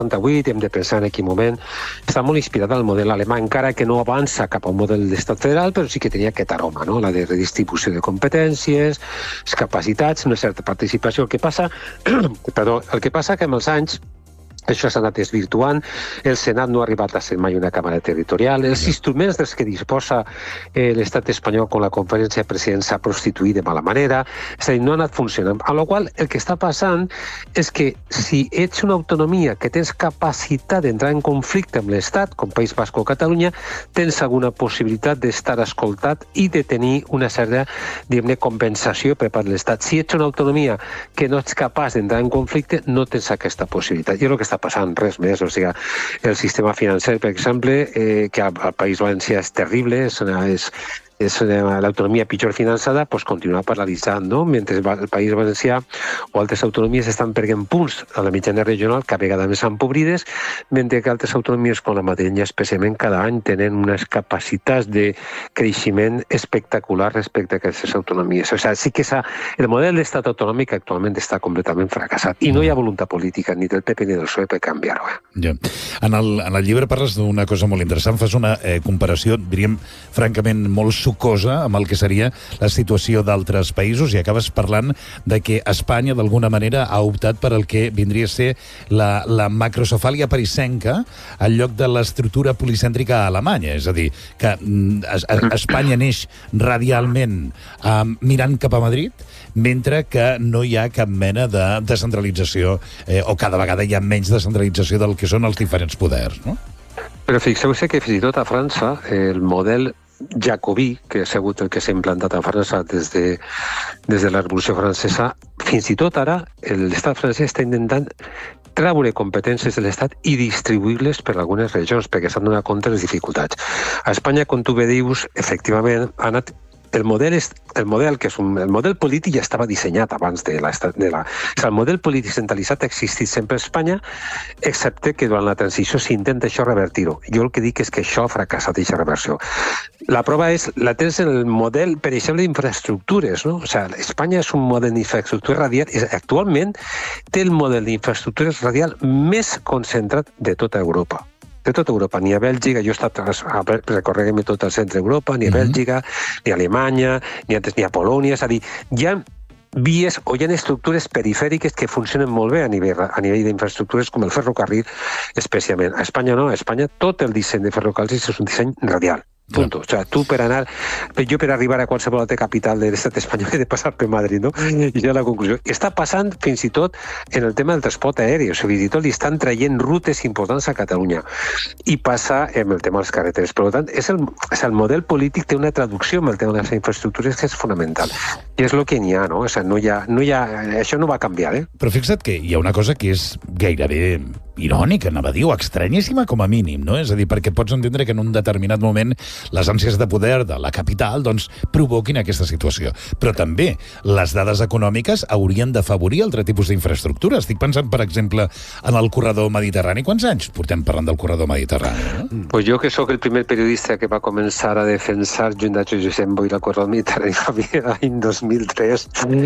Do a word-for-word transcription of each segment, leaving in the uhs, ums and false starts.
vuit, hem de pensar en quin moment, està molt inspirat al model alemany, encara que no avança cap a un model d'estat federal, però sí que tenia aquest aroma, no? La de redistribució de competències, les capacitats, una certa participació. El que passa, perdó, el que passa que amb els anys això s'ha anat desvirtuant, el Senat no ha arribat a ser mai una càmera territorial, els instruments dels que disposa eh, l'estat espanyol com la conferència de presidents s'ha prostituït de mala manera, és a dir, no ha anat funcionant. A la qual el que està passant és que si ets una autonomia que tens capacitat d'entrar en conflicte amb l'estat, com País Basc o Catalunya, tens alguna possibilitat d'estar escoltat i de tenir una certa, diguem-ne, compensació per part de l'estat. Si ets una autonomia que no ets capaç d'entrar en conflicte, no tens aquesta possibilitat. I és el que està passant, res més. O sigui, el sistema financer, per exemple, eh, que al, al País Valencià és terrible, és, una, és, és l'autonomia pitjor finançada, doncs continua paralitzant, no? Mentre el País Valencià o altres autonomies estan perdent punts a la mitjana regional, cada vegada més empobrides, mentre que altres autonomies com la Madrileña, especialment, cada any tenen unes capacitats de creixement espectacular respecte a aquestes autonomies. O sigui, sí que el model d'estat autonòmic actualment està completament fracassat i no hi ha voluntat política ni del P P ni del P S O E per canviar-ho. Eh? Ja. En, el, en el llibre parles d'una cosa molt interessant, fas una eh, comparació, diríem, francament molt sucosa amb el que seria la situació d'altres països i acabes parlant de que Espanya d'alguna manera ha optat per el que vindria a ser la, la macrocefàlia parisenca al lloc de l'estructura policèntrica alemanya, és a dir, que es, es, Espanya neix radialment eh, mirant cap a Madrid, mentre que no hi ha cap mena de descentralització eh, o cada vegada hi ha menys descentralització del que són els diferents poders, no? Però fixeu-se que fins i tot a França el model jacobí, que ha sigut el que s'ha implantat a França des de, des de la Revolució Francesa, fins i tot ara l'estat francès està intentant treure competències de l'Estat i distribuir-les per algunes regions, perquè s'han donat compte de les dificultats. A Espanya, com tu bé dius, efectivament, ha anat El model, és, el model que és un, el model polític ja estava dissenyat abans de la... De la o sigui, el model polític centralitzat ha existit sempre a Espanya, excepte que durant la transició s'intenta això revertir-ho. Jo el que dic és que això ha fracassat, aquesta reversió. La prova és, la tens en el model, per exemple, d'infraestructures, no? O sigui, Espanya és un model d'infraestructura radial, actualment té el model d'infraestructures radial més concentrat de tota Europa. De tota Europa, ni a Bèlgica, jo he estat recorregant tot el centre d'Europa, ni a Bèlgica, ni a Alemanya, ni antes ni a Polònia, és a dir, hi ha vies o hi ha estructures perifèriques que funcionen molt bé a nivell, a nivell d'infraestructures com el ferrocarril, especialment. A Espanya no, a Espanya tot el disseny de ferrocarrils és un disseny radial. Punto. O sigui, tu per anar, jo per arribar a qualsevol altra capital de l'estat espanyol he de passar per Madrid, no? I ja la conclusió. Està passant fins i tot en el tema del transport aeri, o sigui, fins i tot li estan traient rutes importants a Catalunya i passa en el tema dels carreteres. Per tant, és el, és el model polític té una traducció amb el tema de les infraestructures que és fonamental. I és el que n'hi ha, no? O sigui, no hi ha, no hi ha, això no va canviar, eh? Però fixa't que hi ha una cosa que és gairebé irònica, anava a dir, o estranyíssima com a mínim, no? És a dir, perquè pots entendre que en un determinat moment les ànsies de poder de la capital doncs provoquin aquesta situació. Però també les dades econòmiques haurien d'afavorir altre tipus d'infraestructura. Estic pensant, per exemple, en el corredor mediterrani. Quants anys portem parlant del corredor mediterrani? No? Pues jo, que sóc el primer periodista que va començar a defensar junt a Josep Boira el corredor mediterrani l'any dos mil tres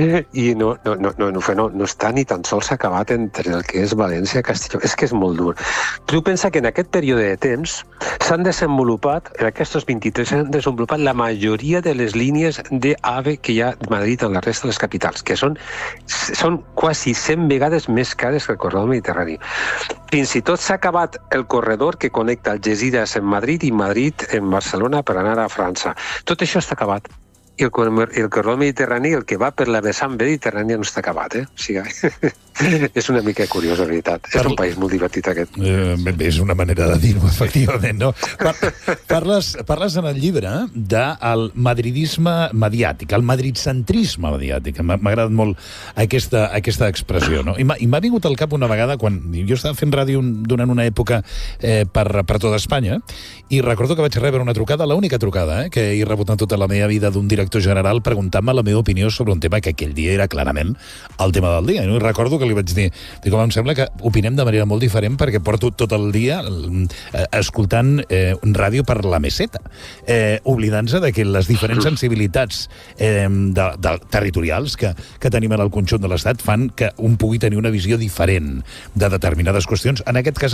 i no, no, no, no, no, no està ni tan sols acabat entre el que és València i Castelló. És que és molt dur. Tu pensa que en aquest període de temps s'han desenvolupat, en aquests vint-i-tres s'han desenvolupat la majoria de les línies d'AVE que hi ha a Madrid en la resta de les capitals, que són, són quasi cent vegades més cares que el corredor mediterrani. Fins i tot s'ha acabat el corredor que connecta Algesires en Madrid i Madrid en Barcelona per anar a França. Tot això està acabat. I el, el corredor mediterrani, el que va per la vessant mediterrània, no està acabat, eh? O sigui, és una mica curiós, en veritat. És un país molt divertit, aquest. Eh, és una manera de dir-ho, efectivament, no? Parles, parles en el llibre del madridisme mediàtic, el madridcentrisme mediàtic. M'ha agradat molt aquesta, aquesta expressió, no? I m'ha vingut al cap una vegada, quan jo estava fent ràdio durant una època eh, per, per tota Espanya, i recordo que vaig rebre una trucada, l'única trucada eh, que he rebut en tota la meva vida, d'un director general preguntant-me la meva opinió sobre un tema que aquell dia era clarament el tema del dia. I recordo que que li vaig dir, dic, home, em sembla que opinem de manera molt diferent perquè porto tot el dia eh, escoltant eh, ràdio per la meseta, eh, oblidant-se de que les diferents sensibilitats eh, de, de, territorials que, que tenim en el conjunt de l'Estat fan que un pugui tenir una visió diferent de determinades qüestions. En aquest cas